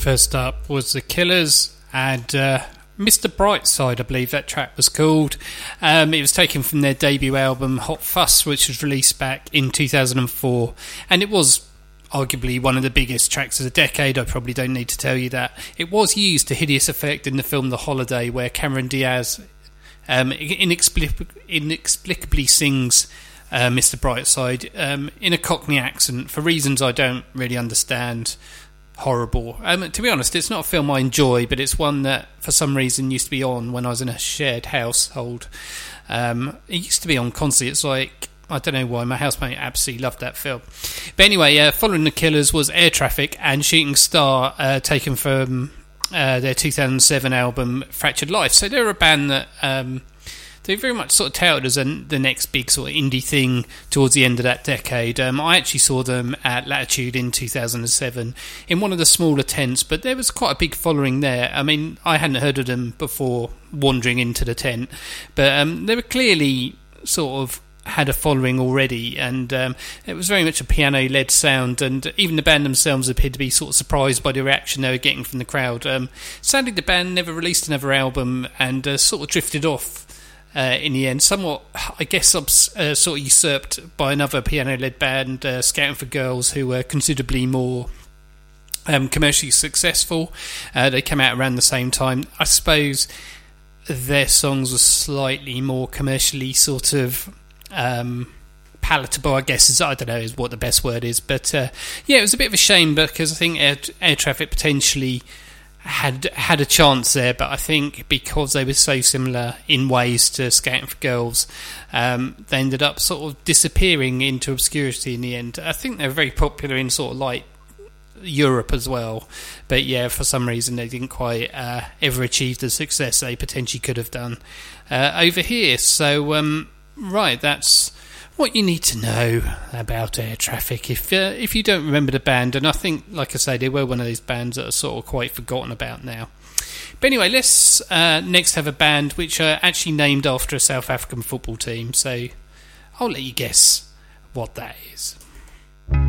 First up was The Killers and Mr. Brightside, I believe that track was called. It was taken from their debut album Hot Fuss, which was released back in 2004, and it was arguably one of the biggest tracks of the decade. I probably don't need to tell you that. It was used to hideous effect in the film The Holiday, where Cameron Diaz inexplicably sings Mr. Brightside in a Cockney accent for reasons I don't really understand. Horrible. To be honest, it's not a film I enjoy, but it's one that for some reason used to be on when I was in a shared household. It used to be on constantly. It's like, I don't know why, my housemate absolutely loved that film. But anyway, following The Killers was Air Traffic and Shooting Star, taken from their 2007 album Fractured Life. So they're a band that they very much sort of touted as the next big sort of indie thing towards the end of that decade. I actually saw them at Latitude in 2007 in one of the smaller tents, but there was quite a big following there. I mean, I hadn't heard of them before wandering into the tent, but they were clearly sort of had a following already, and it was very much a piano-led sound, and even the band themselves appeared to be sort of surprised by the reaction they were getting from the crowd. Sadly, the band never released another album and sort of drifted off in the end, somewhat, I guess, sort of usurped by another piano-led band, Scouting for Girls, who were considerably more commercially successful. They came out around the same time. I suppose their songs were slightly more commercially sort of palatable, I guess, I don't know is what the best word is, but yeah, it was a bit of a shame because I think Air Traffic potentially had a chance there, but I think because they were so similar in ways to Scouting for Girls, they ended up sort of disappearing into obscurity in the end. I think they were very popular in sort of like Europe as well, but yeah, for some reason they didn't quite ever achieve the success they potentially could have done over here. So right, that's what you need to know about Air Traffic if you don't remember the band. And I think, like I say, they were one of these bands that are sort of quite forgotten about now. But anyway, let's next have a band which are actually named after a South African football team, so I'll let you guess what that is.